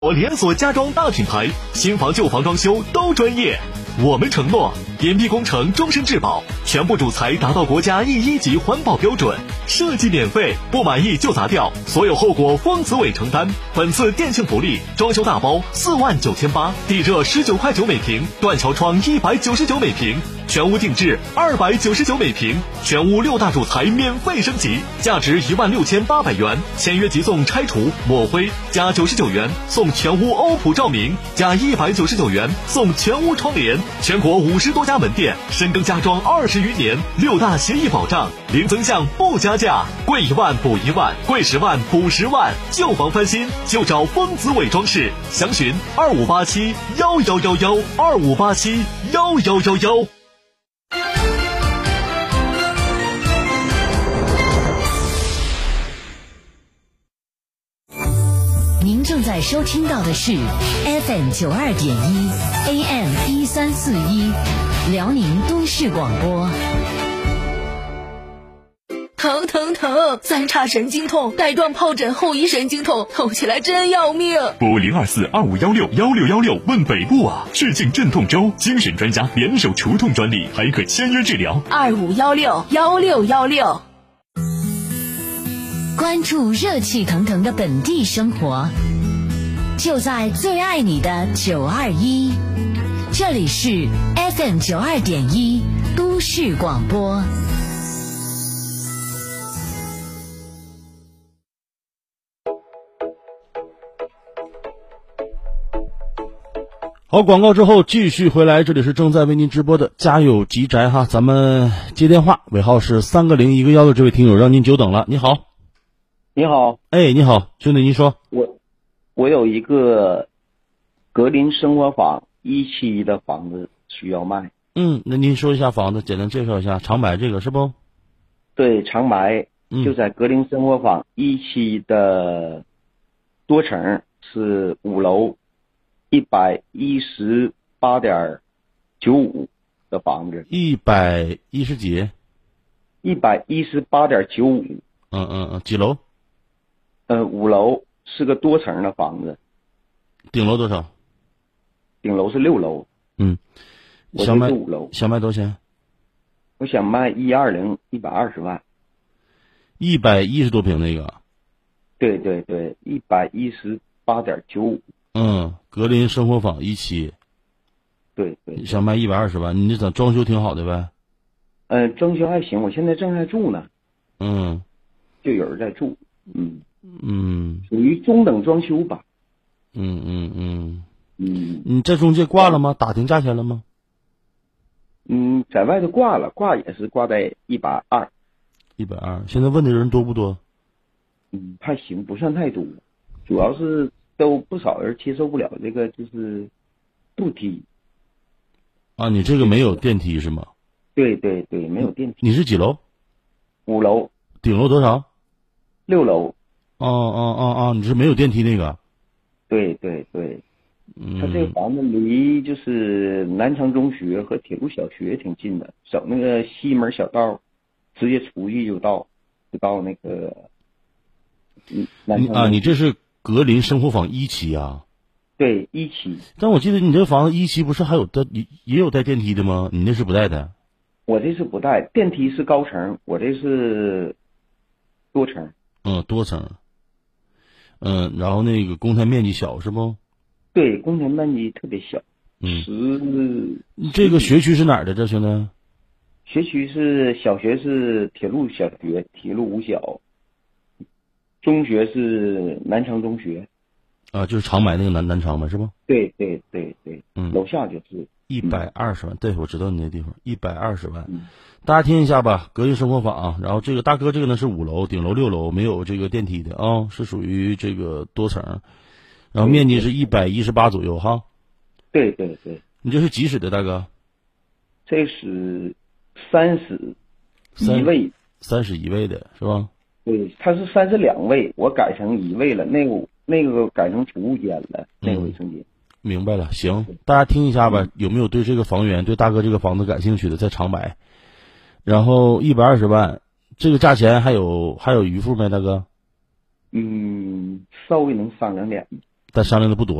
连锁家装大品牌，新房旧房装修都专业。我们承诺点滴工程终身质保，全部主材达到国家E1级环保标准，设计免费，不满意就砸掉，所有后果方子伟承担。本次店庆福利，装修大包49800，地热19.9块每平，断桥窗199每平，全屋定制299每平，全屋6大主材免费升级，价值16800元，签约即送拆除抹灰，加99元送全屋欧普照明，加199元送全屋窗帘。全国50多家门店，深耕家装20余年，6大协议保障，零增项不加价，贵1万补1万，贵10万补10万。旧房翻新就找方子伟装饰，详询25871111，25871111。 您正在收听到的是 FM92.1 AM1341 辽宁都市广播。 疼，三叉神经痛，带状疱疹后遗神经痛，痛起来真要命。 拨02425161616问北部啊，致敬镇痛周，精神专家联手除痛专利，还可签约治疗。 25161616。 关注热气腾腾的本地生活，就在最爱你的921，这里是 FM92.1 都市广播。 好，广告之后继续回来，这里是正在为您直播的家有吉宅哈，咱们接电话，尾号是3个0 1个1的这位听友，让您久等了。你好。 你好， 哎，你好，兄弟，您说。 我有一个格林生活坊1期的房子需要卖。 那您说一下房子，简单介绍一下，长白这个是不？ 对，长白，就在格林生活坊1期的多层，是5楼，118.95的房子。 110几 ？118.95。 几楼 ？5楼，是个多层的房子。 顶楼多少？ 顶楼是6楼。我想卖 5楼。 想卖多少钱？ 我想卖120万。 110多平那个？ 对，118.95。 格林生活坊1期。 对， 想卖120万，你这咋装修挺好的呗？ 装修还行，我现在正在住呢。就有人在住。属于中等装修吧。 你在中介挂了吗？打听价钱了吗？ 在外头挂了，挂也是挂在120。 120，现在问的人多不多？ 还行，不算太多，主要是都不少人接受不了这个就是步梯。 你这个没有电梯是吗？ 对，没有电梯。 你是几楼 ？5楼。 顶楼多少 ？6楼。 你是没有电梯那个？ 对。他这个房子离就是南昌中学和铁路小学挺近的，走那个西门小道，直接出去就到那个南昌。 你这是格林生活坊1期啊？ 对，1期。 但我记得你这房子1期不是还有也有带电梯的吗？你那是不带的？ 我这是不带，电梯是高层，我这是多层。 多层。然后那个公摊面积小是不？ 对，公摊面积特别小。 这个学区是哪儿的？这兄弟？ 学区是小学是铁路小学，铁路五小。中学是南昌中学。 就是长白那个南昌嘛，是不？ 对。楼下就是 120万。对，我知道你那地方120万。大家听一下吧，格林生活坊然后这个大哥这个呢是5楼，顶楼6楼，没有这个电梯的是属于这个多层，然后面积是118左右哈。 对。 你这是几室的大哥？ 这是3室1卫。 3室1卫的是吧？ 对，它是32卫，我改成1卫了，那个改成储物间了，那个卫生间。 明白了，行，大家听一下吧，有没有对这个房源对大哥这个房子感兴趣的，在长白。然后120万，这个价钱还有余付没，大哥？ 稍微能商量点。 但商量的不多。